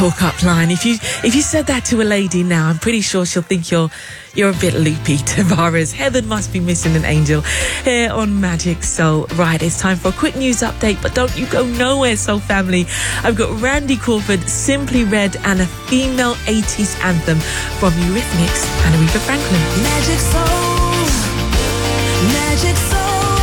Hook-up line. If you said that to a lady now, I'm pretty sure she'll think you're a bit loopy, Tavares. Heaven must be missing an angel here on Magic Soul. Right, it's time for a quick news update, but don't you go nowhere, Soul family. I've got Randy Crawford, Simply Red, and a female 80s anthem from Eurythmics and Aretha Franklin. Magic Soul, Magic Soul.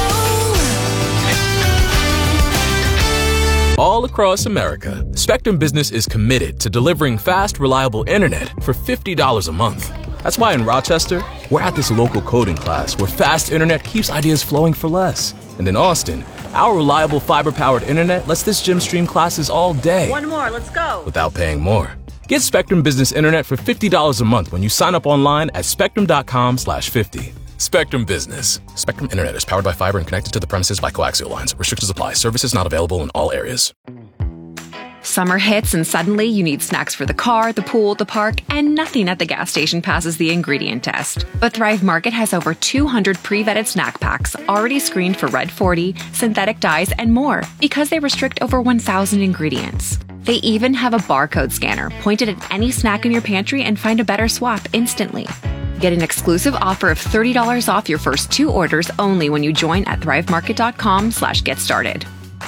All across America, Spectrum Business is committed to delivering fast, reliable internet for $50 a month. That's why in Rochester, we're at this local coding class where fast internet keeps ideas flowing for less. And in Austin, our reliable fiber-powered internet lets this gym stream classes all day. One more, let's go. Without paying more. Get Spectrum Business internet for $50 a month when you sign up online at spectrum.com/50. Spectrum Business. Spectrum Internet is powered by fiber and connected to the premises by coaxial lines. Restrictions apply. Services not available in all areas. Summer hits and suddenly you need snacks for the car, the pool, the park, and nothing at the gas station passes the ingredient test. But Thrive Market has over 200 pre-vetted snack packs already screened for Red 40, synthetic dyes, and more because they restrict over 1,000 ingredients. They even have a barcode scanner pointed at any snack in your pantry and find a better swap instantly. Get an exclusive offer of $30 off your first 2 orders only when you join at thrivemarket.com/get started.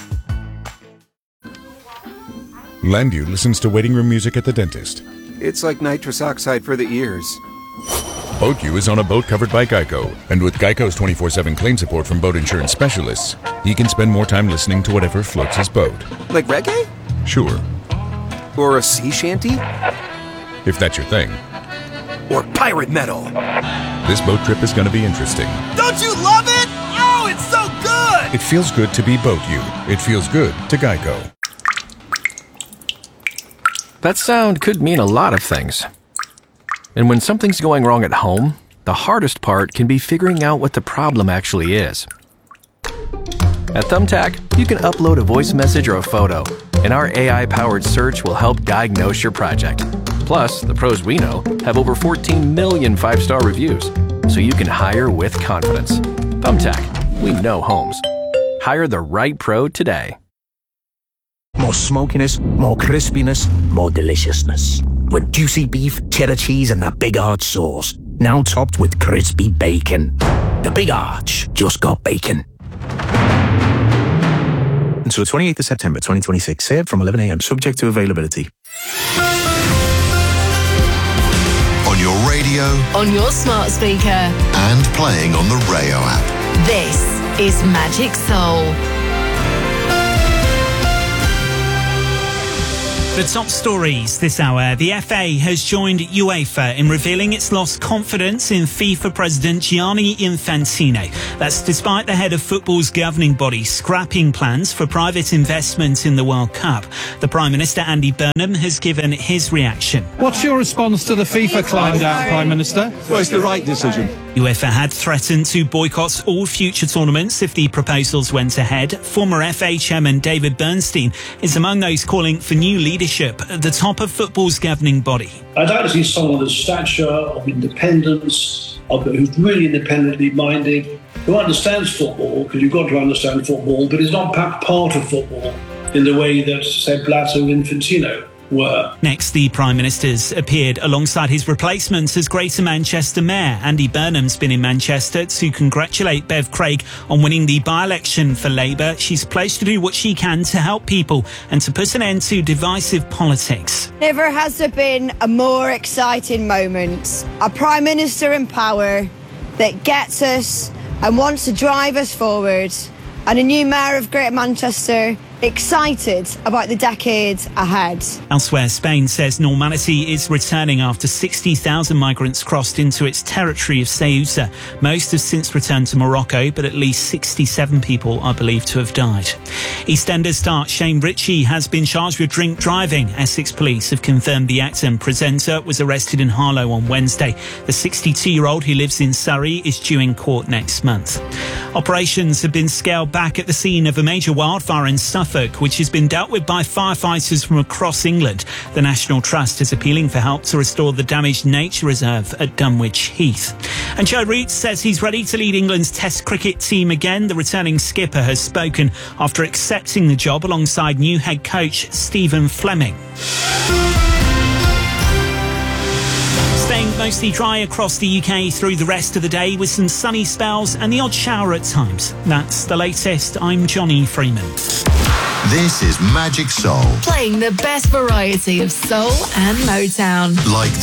Landview listens to waiting room music at the dentist. It's like nitrous oxide for the ears. BoatU is on a boat covered by Geico, and with Geico's 24/7 claim support from boat insurance specialists, he can spend more time listening to whatever floats his boat. Like reggae? Sure. Or a sea shanty? If that's your thing. Or pirate metal? This boat trip is going to be interesting. Don't you love it? Oh, it's so good! It feels good to be BoatU. It feels good to Geico. That sound could mean a lot of things. And when something's going wrong at home, the hardest part can be figuring out what the problem actually is. At Thumbtack, you can upload a voice message or a photo, and our AI-powered search will help diagnose your project. Plus, the pros we know have over 14 million 5-star reviews, so you can hire with confidence. Thumbtack, we know homes. Hire the right pro today. More smokiness, more crispiness, more deliciousness. With juicy beef, cheddar cheese, and that Big Arch sauce. Now topped with crispy bacon. The Big Arch just got bacon. Until 28th of September 2026, served from 11 a.m. subject to availability. On your radio, On your smart speaker. and playing on the Rayo app. This is Magic Soul. The top stories this hour. The FA has joined UEFA in revealing it's lost confidence in FIFA President Gianni Infantino. That's despite the head of football's governing body scrapping plans for private investment in the World Cup. The Prime Minister, Andy Burnham, has given his reaction. What's your response to the FIFA climb down, Prime Minister? Well, it's the right decision. UEFA had threatened to boycott all future tournaments if the proposals went ahead. Former FA chairman David Bernstein is among those calling for new leadership at the top of football's governing body. I'd like to see someone of stature, of independence, who's really independently minded, who understands football, because you've got to understand football, but is not perhaps part of football in the way that, say, Blatter and Infantino were. Next, the Prime Minister's appeared alongside his replacement as Greater Manchester Mayor. Andy Burnham's been in Manchester to congratulate Bev Craig on winning the by-election for Labour. She's pledged to do what she can to help people and to put an end to divisive politics. Never has there been a more exciting moment. A Prime Minister in power that gets us and wants to drive us forward, and a new Mayor of Greater Manchester excited about the decades ahead. Elsewhere, Spain says normality is returning after 60,000 migrants crossed into its territory of Ceuta. Most have since returned to Morocco, but at least 67 people are believed to have died. EastEnders star Shane Ritchie has been charged with drink driving. Essex police have confirmed the actor and presenter was arrested in Harlow on Wednesday. The 62-year-old who lives in Surrey is due in court next month. Operations have been scaled back at the scene of a major wildfire in Suffolk Suffolk, which has been dealt with by firefighters from across England. The National Trust is appealing for help to restore the damaged nature reserve at Dunwich Heath. And Joe Root says he's ready to lead England's Test cricket team again. The returning skipper has spoken after accepting the job alongside new head coach Stephen Fleming. Staying mostly dry across the UK through the rest of the day with some sunny spells and the odd shower at times. That's the latest. I'm Johnny Freeman. This is Magic Soul. Playing the best variety of soul and Motown. Like